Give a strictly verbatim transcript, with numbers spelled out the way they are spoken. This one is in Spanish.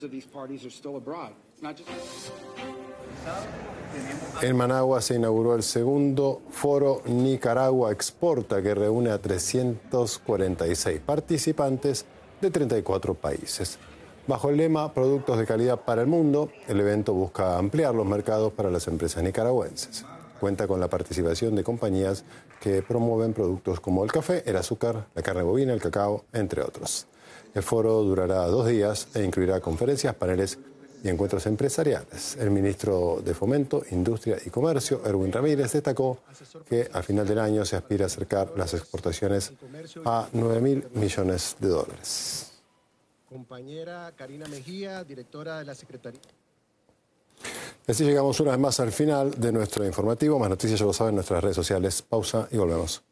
En Managua se inauguró el segundo foro Nicaragua Exporta, que reúne a trescientos cuarenta y seis participantes de treinta y cuatro países. Bajo el lema Productos de calidad para el mundo, el evento busca ampliar los mercados para las empresas nicaragüenses. Cuenta con la participación de compañías que promueven productos como el café, el azúcar, la carne bovina, el cacao, entre otros. El foro durará dos días e incluirá conferencias, paneles y encuentros empresariales. El ministro de Fomento, Industria y Comercio, Erwin Ramírez, destacó que al final del año se aspira a acercar las exportaciones a nueve mil millones de dólares. Compañera Karina Mejía, directora de la Secretaría. Así llegamos una vez más al final de nuestro informativo. Más noticias ya lo saben en nuestras redes sociales. Pausa y volvemos.